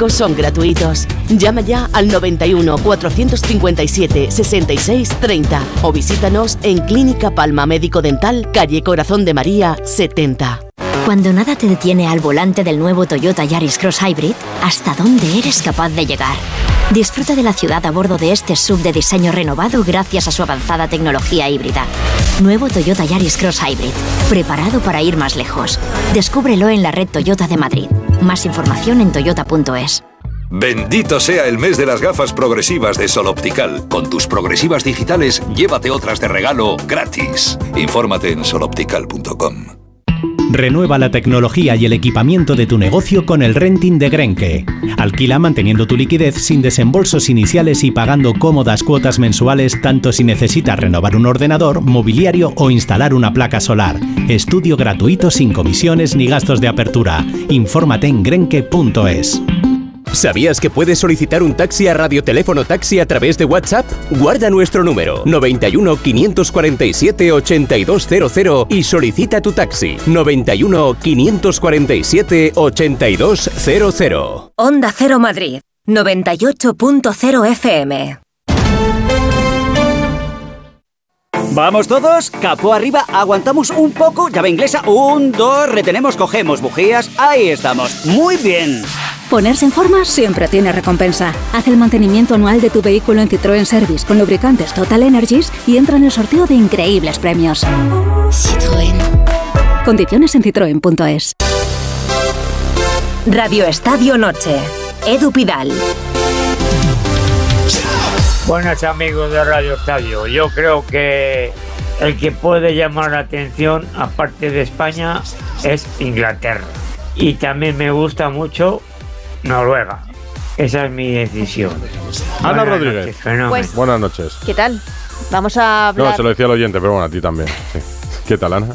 médicos son gratuitos. Llama ya al 91 457 66 30 o visítanos en Clínica Palma Médico Dental, calle Corazón de María 70. Cuando nada te detiene al volante del nuevo Toyota Yaris Cross Hybrid, ¿hasta dónde eres capaz de llegar? Disfruta de la ciudad a bordo de este SUV de diseño renovado gracias a su avanzada tecnología híbrida. Nuevo Toyota Yaris Cross Hybrid, preparado para ir más lejos. Descúbrelo en la red Toyota de Madrid. Más información en toyota.es. Bendito sea el mes de las gafas progresivas de Sol Optical. Con tus progresivas digitales, llévate otras de regalo gratis. Infórmate en soloptical.com. Renueva la tecnología y el equipamiento de tu negocio con el renting de Grenke. Alquila manteniendo tu liquidez sin desembolsos iniciales y pagando cómodas cuotas mensuales tanto si necesitas renovar un ordenador, mobiliario o instalar una placa solar. Estudio gratuito sin comisiones ni gastos de apertura. Infórmate en grenke.es. ¿Sabías que puedes solicitar un taxi a Radioteléfono Taxi a través de WhatsApp? Guarda nuestro número 91 547 8200 y solicita tu taxi 91 547 8200. Onda Cero Madrid 98.0 FM. Vamos todos, capó arriba, aguantamos un poco, llave inglesa, 1, 2, retenemos, cogemos bujías, ahí estamos, muy bien. Ponerse en forma siempre tiene recompensa. Haz el mantenimiento anual de tu vehículo en Citroën Service con lubricantes Total Energies y entra en el sorteo de increíbles premios. Citroën. Condiciones en citroen.es. Radio Estadio Noche. Edu Pidal. Buenas amigos de Radio Estadio. Yo creo que el que puede llamar la atención, aparte de España, es Inglaterra. Y también me gusta mucho Noruega. Esa es mi decisión. Ana Rodríguez. Pues, buenas noches. ¿Qué tal? Vamos a hablar... No, se lo decía al oyente, pero bueno, a ti también. Sí. ¿Qué tal, Ana?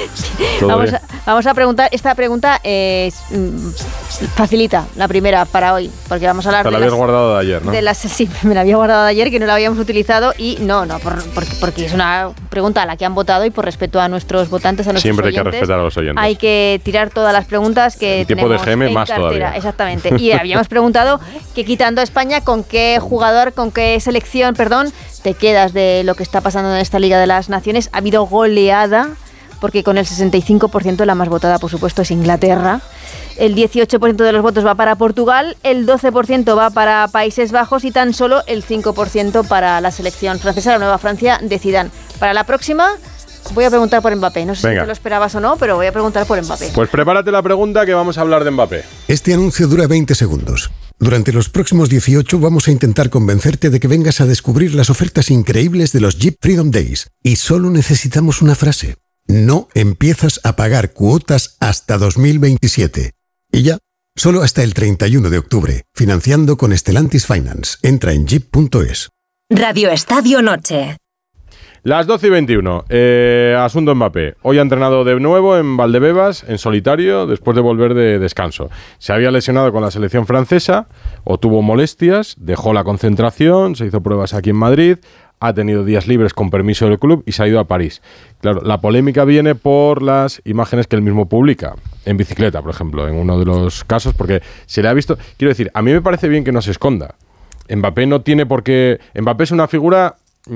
Vamos a preguntar, esta pregunta es facilita, la primera para hoy, porque vamos a hablar Te la habías guardado de ayer, ¿no? Sí, me la había guardado de ayer, que no la habíamos utilizado y porque es una pregunta a la que han votado y por respeto a nuestros votantes, a nuestros Siempre oyentes. Hay que respetar a los oyentes. Hay que tirar todas las preguntas que tipo tenemos de GM en más cartera. todavía. Exactamente. Y habíamos preguntado que quitando a España, ¿con qué jugador, con qué selección, te quedas de lo que está pasando en esta Liga de las Naciones? Ha habido goleada, porque con el 65% la más votada, por supuesto, es Inglaterra. El 18% de los votos va para Portugal, el 12% va para Países Bajos y tan solo el 5% para la selección francesa, la Nueva Francia de Zidane. Para la próxima voy a preguntar por Mbappé. No sé si te lo esperabas o no, pero voy a preguntar por Mbappé. Pues prepárate la pregunta que vamos a hablar de Mbappé. Este anuncio dura 20 segundos. Durante los próximos 18 vamos a intentar convencerte de que vengas a descubrir las ofertas increíbles de los Jeep Freedom Days. Y solo necesitamos una frase. No empiezas a pagar cuotas hasta 2027. Y ya, solo hasta el 31 de octubre. Financiando con Stellantis Finance. Entra en jeep.es. Radio Estadio Noche. Las 12:21. Asunto Mbappé. Hoy ha entrenado de nuevo en Valdebebas, en solitario, después de volver de descanso. Se había lesionado con la selección francesa, o tuvo molestias, dejó la concentración, se hizo pruebas aquí en Madrid, ha tenido días libres con permiso del club y se ha ido a París. Claro, la polémica viene por las imágenes que él mismo publica, en bicicleta, por ejemplo, en uno de los casos, porque se le ha visto... Quiero decir, a mí me parece bien que no se esconda. Mbappé no tiene por qué... Mbappé es una figura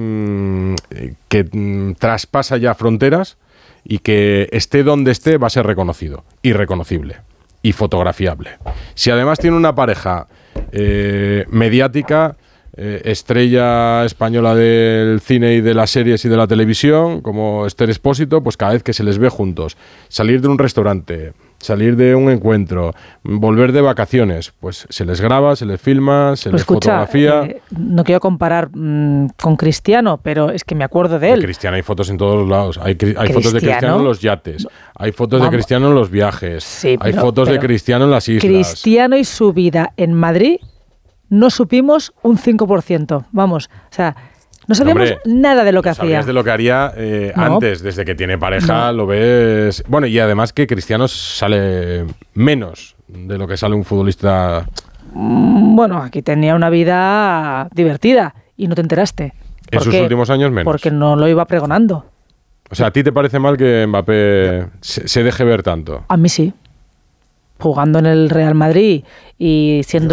que traspasa ya fronteras y que esté donde esté va a ser reconocido y reconocible y fotografiable. Si además tiene una pareja mediática... estrella española del cine y de las series y de la televisión, como Esther Expósito, pues cada vez que se les ve juntos, salir de un restaurante, salir de un encuentro, volver de vacaciones, pues se les graba, se les filma, se les fotografía. No quiero comparar con Cristiano, pero es que me acuerdo de él. De Cristiano hay fotos en todos los lados. Hay fotos de Cristiano en los yates, hay fotos de Cristiano en los viajes, sí, hay fotos de Cristiano en las islas. Cristiano y su vida en Madrid no supimos un 5%. Vamos, o sea, no sabíamos nada de lo que hacía. De lo que haría antes, desde que tiene pareja, lo ves... Bueno, y además que Cristiano sale menos de lo que sale un futbolista... Bueno, aquí tenía una vida divertida y no te enteraste. En sus últimos años menos. Porque no lo iba pregonando. O sea, ¿a ti te parece mal que Mbappé se deje ver tanto? A mí sí. Jugando en el Real Madrid y siendo